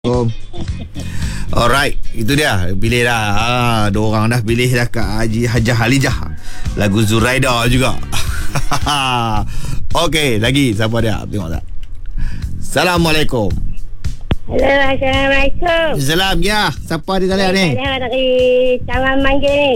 Alright, itu dia. Pilih dah. Dua orang dah pilih dah Kak Haji Hajah Halijah. Lagu Zuraida juga. Okey, lagi siapa dia? Tengok tak. Assalamualaikum. Hello, Assalamualaikum. Salam ya. Siapa di talian ni? Saya dari Taman Mangga ni.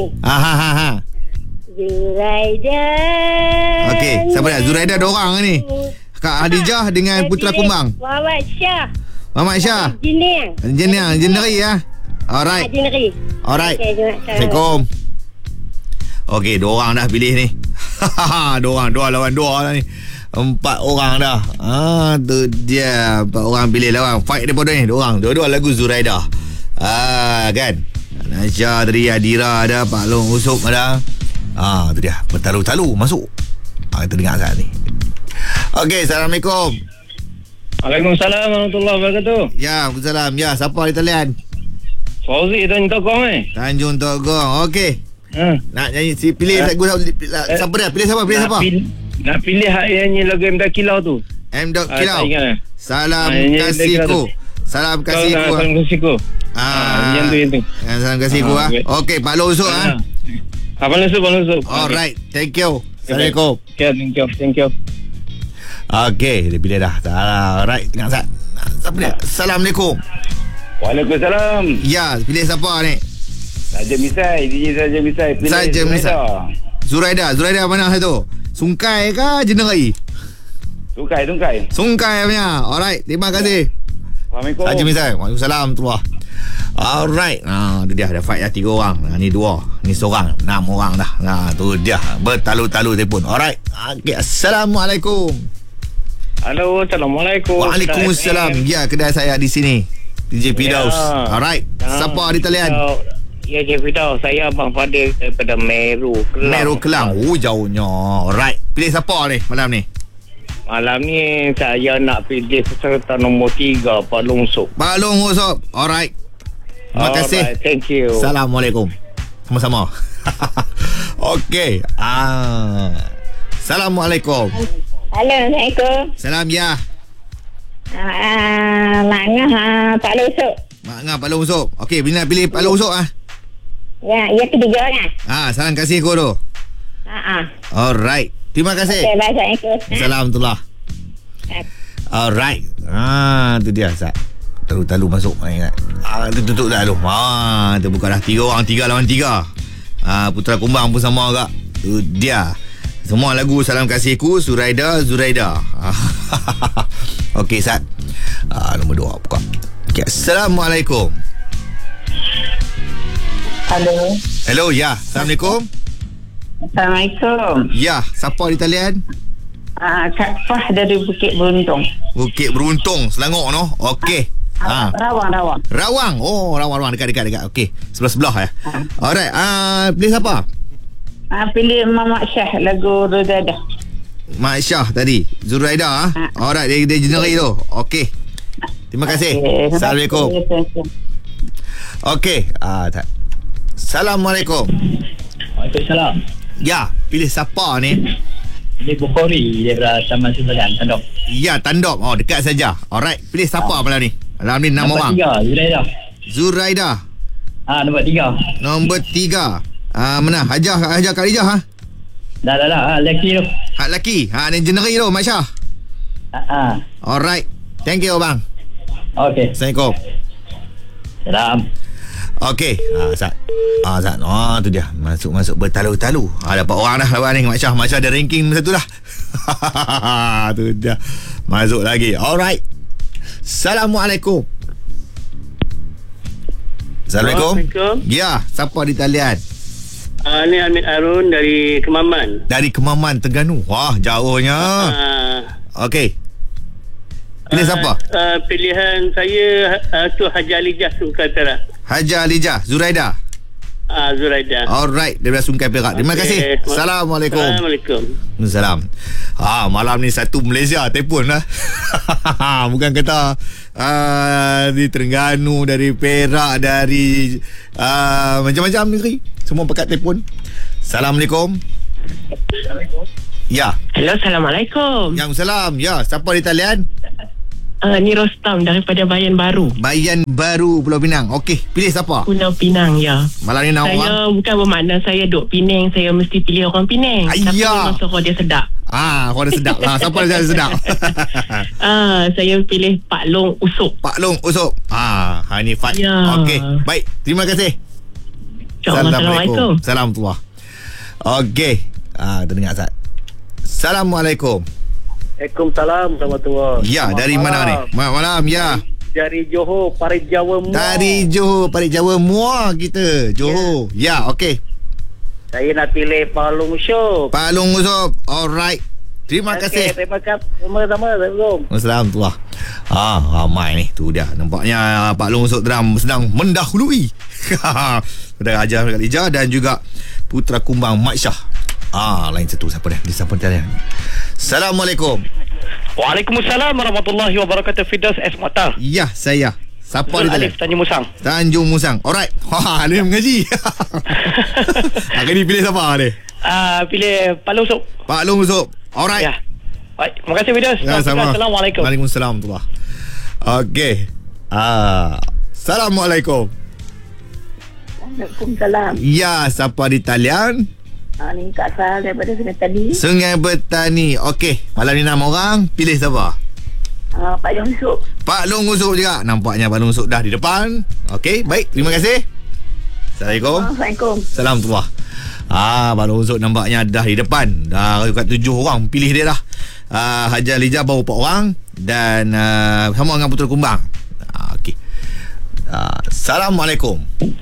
Zuraida. Okey, siapa dia? Zuraida dua orang ni. Kak Halijah dengan Putra Kumbang. Muhammad Syah. Muhammad Syah. Engineer ya. Alright. Alright. Assalamualaikum. Okey, dua orang dah pilih ni. Dua lawan dua lah ni. 4 orang dah. Tu dia. 4 orang pilih lawan. Fight daripada ni. Dua lagu Zuraida. Kan. Nasya tadi, Adira ada, Pak Long Usop ada. Tu dia. Bertalu-talu masuk. Kita dengar saat ni. Okey, Assalamualaikum. Waalaikumsalam warahmatullahi wabarakatuh. Ya, Waalaikumsalam. Ya, siapa di talian? Fauzi Tanjung Tokong Tanjung Tokong. Okey. Nak nyanyi pilih lagu siapa dia? Pilih siapa? Nak pilih hak yang nyanyi lagu M. Kilau tu. M. Kilau. Salam kasihku. Salam kasihku. Salam kasihku. Yang tu. Salam kasihku Okey, Pak Long Usop Pak Long Usop. Alright. Thank you. Assalamualaikum. Thank you. Okey, dia pilih dah. Alright, tengok Zat. Siapa dia? Assalamualaikum. Waalaikumsalam. Ya, pilih siapa ni? Saja Misai. DJ Saja Misai. Pilih Saja Misai. Zuraida mana satu? Sungkai ke Jenerai? Sungkai punya. Alright, terima kasih. Assalamualaikum. Saja Misai. Waalaikumsalam tuah. Alright. Itu dia, ada fight dah 3 orang. Ni 2, ni seorang, 6 orang dah. Tu dia. Bertalu-talu telefon. Alright. Okay. Assalamualaikum. Halo, Assalamualaikum. Waalaikumsalam. Ya, kedai saya di sini. DJ Firdaus. Alright. Siapa di talian? Ya, DJ Firdaus. Saya Abang Fadil daripada Meru Kelang. Jauhnya. Alright. Pilih siapa ni malam ni? Malam ni saya nak pilih peserta nombor 3, Pak Long Usop. Alright. Terima kasih. Thank you. Assalamualaikum. Sama-sama. Okey. Assalamualaikum. Assalamualaikum. Salam ya. Mak Ngah Pak Long Usop. Mak Ngah Pak Long Usop. Okey, bila pilih Pak Long Usop Ya, ketiga kan. Salam kasih kau tu. Alright. Terima kasih. Okay, Assalamualaikum. Assalamualaikum. Alright. Tu dia Zat. Talu masuk. Dia tutup dah tu. Dia buka dah 3 orang, 3 lawan 3. Putra Kumbang pun sama agak. Tu dia. Semua lagu Salam Kasihku, Zuraida. Okey, Sat. Nombor 2 buka. Okay. Assalamualaikum. Hello, ya. Assalamualaikum. Assalamualaikum. Ya, siapa di talian? Kak Fah dari Bukit Beruntung. Bukit Beruntung, Selangor no. Okey. Rawang. Oh, Rawang dekat. Okey. Sebelah-sebelah ya. Alright. Pilih siapa? Pilih Muhammad Syah, lagu Zuraida. Mak Syah tadi. Zuraida Alright, dia Jenerai tu. Okey. Terima kasih. Assalamualaikum. Okey. Assalamualaikum. Waalaikumsalam. Ya, pilih siapa ni? Ini Bukhari daripada Taman Subadan, Tandok. Ya, Tandok. Dekat saja. Alright, pilih siapa malam ni? Malam ni 6 orang. Nombor 3, Zuraida. Nombor 3. Nombor 3. Mana? Hajah Khalijah Dah. Lelaki tu. Hak lelaki. Ni Jenerai tu, Mak Syah. Alright. Thank you, bang. Okey. Assalamualaikum. Salam. Okey. Zat. Tu dia. Masuk bertalu-talu. Dapat orang dah lawan ni. Mak Syah ada ranking satu dah. Tu dia. Masuk lagi. Alright. Assalamualaikum. Assalamualaikum. Ya, siapa di talian? Ni Amit Arun dari Kemaman. Dari Kemaman, Terengganu. Wah, jauhnya. Okey. Pilih siapa? Pilihan saya tu Hajah Halijah Sungkai Perak. Hajah Halijah, Zuraida. Zuraida. Alright, daripada Sungkai Perak. Terima kasih. Assalamualaikum. Waalaikumsalam. Malam ni satu Malaysia telefon lah. Bukan kata di Terengganu, dari Perak, dari macam-macam negeri. Semua pekat telefon. Assalamualaikum. Ya. Hello, Assalamualaikum. Yang salam. Ya, siapa di talian? Ni Rostam daripada Bayan Baru. Bayan Baru, Pulau Pinang. Okey, pilih siapa? Pulau Pinang, ya. Malam ni nak orang? Saya bukan bermakna saya duduk Penang, saya mesti pilih orang Penang. Tapi memang suara dia sedap. Kau ada sedap lah. Siapa dia sedap? Saya pilih Pak Long Usop. Pak Long Usop. Ni fight. Ya. Okey, baik. Terima kasih. Assalamualaikum. Salam tuah. Okey. Terdengar Zat. Assalamualaikum. Waalaikumsalam warahmatullahi. Ya, dari mana ni? Malam, ya. Dari Johor, Parit Jawa Muar. Dari Johor, Parit Jawa Muar kita. Johor. Ya, okey. Saya nak pilih Pak Long Usop. Pak Long Usop. Alright. Terima kasih. Terima kasih. Sama-sama. Assalamualaikum. Assalamualaikum. Ramai ni. Tu dia. Nampaknya Pak Long Usop sedang mendahului. Saudara Hajar Khalijah dan juga Putra Kumbang Mat Syah. Lain satu. Siapa dia? Dia siapa dia? Assalamualaikum. Waalaikumsalam warahmatullahi wabarakatuh. Firdaus S. Mukhtar. Ya, saya. Siapa dia? Alif Tanjung Musang. Tanjung Musang. Alright. Dia mengaji. Kali ni pilih siapa ni? Pilih Pak Long Usop. Pak Long Usop. Alright. Ya. Baik. Terima kasih Firdaus. Sama. Assalamualaikum. Waalaikumsalam. Okey. Assalamualaikum. Waalaikumsalam. Ya, siapa di talian? Ni Kak Sal daripada Sungai Tani. Sungai Bertani. Okey, malam ni 6 orang. Pilih siapa? Pak Long Usop. Pak Long Usop juga. Nampaknya Pak Long Usop dah di depan. Okey, baik. Terima kasih. Assalamualaikum. Assalamualaikum. Salam tuah. Pak Long Usop nampaknya dah di depan. Dah dekat 7 orang. Pilih dia dah. Hajar Lijah baru 4 orang. Dan sama dengan Putra Kumbang. Okey. Assalamualaikum.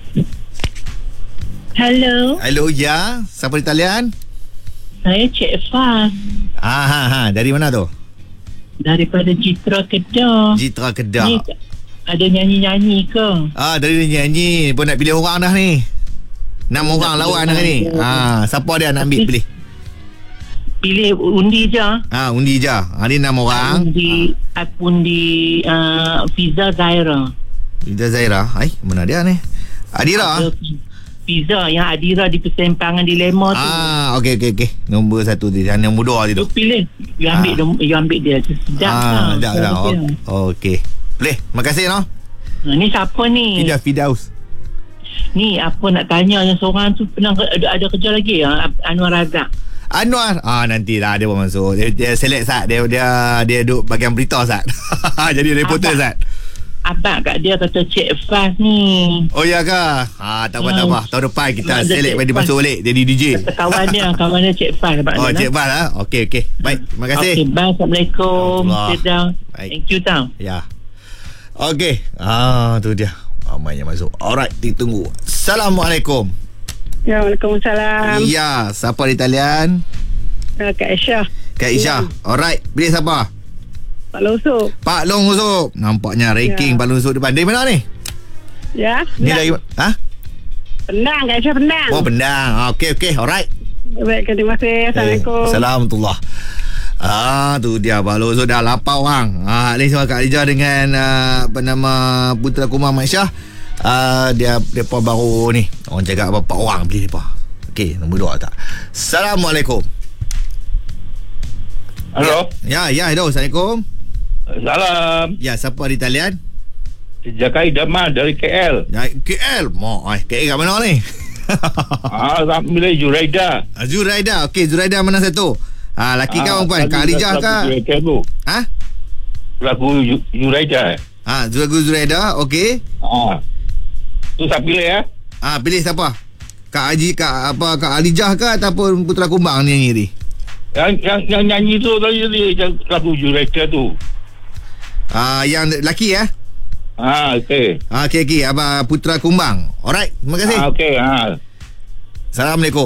Hello. Hello, ya. Siapa di talian? Saya Cik Fas. Dari mana tu? Daripada Citra Kedah. Citra Kedah. Ni ada nyanyi-nyanyi ke? Dari nyanyi pun nak pilih orang dah ni. 6 orang lawan dah ni. Siapa dia nak ambil pilih? Pilih undi je. Undi je. Ni 6 orang. Undi Fiza Zaira. Fiza Zaira. Mana dia ni? Adira. Fiza yang Adira di persempangan dilema tu. Okey. Nombor 1 dia. Nombor 2 tu. Tu pilih. You ambil dia. Sedap dah. Okey. Boleh. Terima kasih no. Ni siapa ni? Firdaus. Ni apa nak tanya yang seorang tu pernah ada kerja lagi Anwar Razak. Anwar nantilah dia pun masuk. Dia select Sat. Dia duduk bahagian berita Sat. Jadi reporter Sat. Abang kat dia kata Cik Fas ni. Oh ya ke? Tak apa. Tahun depan kita select dia masuk balik jadi DJ. Kawan dia Cik Fas. Cik Fas lah. Okey. Baik, terima kasih. Okey, bye. Assalamualaikum. Sit down. Thank you tau. Ya. Okey. Tu dia. Ramainya masuk. Alright, kita tunggu. Assalamualaikum. Ya, Waalaikumsalam. Ya, siapa di talian? Kak Aisyah. Kak Aisyah. Alright, pilih siapa? Pak Long Usop. Pak Long Usop. Nampaknya ranking Pak Long Usop depan. Dari mana ni? Ya. Ni dari Penang, Kak Aisyah Penang. Oh, Penang. Okey. Alright. Baik, terima kasih. Assalamualaikum. Assalamualaikum. Tu dia Pak Long Usop dah 8 orang. Ni sama Kak Lijah dengan nama Putra Kumbang Mat Syah. Dia pun baru ni. Orang cakap berapa orang pilih depa. Okey, nombor 2 tak. Assalamualaikum. Halo. Ya, hello. Assalamualaikum. Salam. Ya, siapa di talian? Jakai Damal dari KL. Ya, KL. KL kat mana ni? Tak pilih Zuraida. Zuraida. Okey, Zuraida mana satu? Laki kau perempuan? Kak Lijah ke? Lagu Zuraida. Zuraida. Okey. Tu saya pilih ya. Pilih siapa? Kak Alijah ke ataupun Putra Kumbang ni nyanyi ni? Yang nyanyi tu tadi lagu Zuraida tu. Yang lelaki ya? Okey. Okey. Abang Putra Kumbang. Alright, terima kasih. Okey. Assalamualaikum.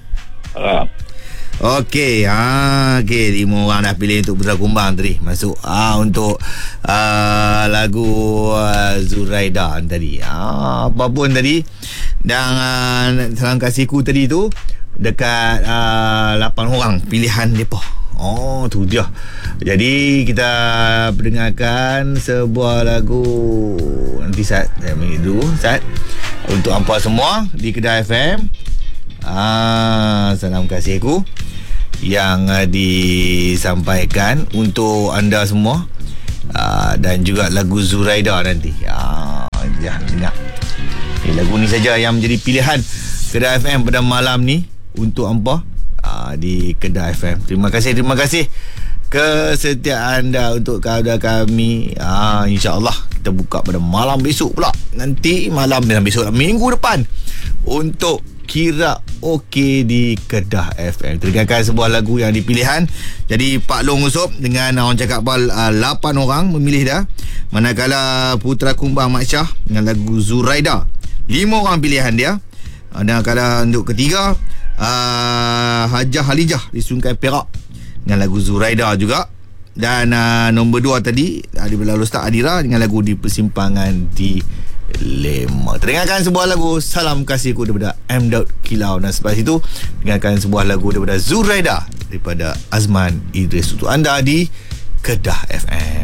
Okey. 5 orang dah pilih untuk Putra Kumbang tadi. Masuk untuk lagu Zuraida tadi. Apa pun tadi. Dan salam kasihku tadi tu dekat 8 orang pilihan depa. Tu dia. Jadi kita pendengarkan sebuah lagu nanti Sat. Saya ambil dulu Sat. Untuk hampa semua di Kedah FM. Salam kasihku yang disampaikan untuk anda semua. dan juga lagu Zuraida nanti. Jangan dengar. Lagu ni saja yang menjadi pilihan Kedah FM pada malam ni untuk hampa di Kedah FM. Terima kasih kesetiaan anda untuk kawan kami. InsyaAllah kita buka pada malam besok pula. Nanti malam besok, minggu depan, untuk karaoke di Kedah FM. Terdengarkan sebuah lagu yang dipilihan. Jadi Pak Long Usop dengan orang cakap 8 orang memilih dah. Manakala Putra Kumbang Mak Syah dengan lagu Zuraida, 5 orang pilihan dia. Dan kalau untuk ketiga, Hajah Halijah di Sungai Perak dengan lagu Zuraida juga. Dan nombor 2 tadi Adibala Ustaz Adira dengan lagu Di Persimpangan di Lema. Dengarkan sebuah lagu Salam Kasihku daripada M. Daud Kilau. Dan selepas itu dengarkan sebuah lagu daripada Zuraida daripada Azman Idris untuk anda di Kedah FM.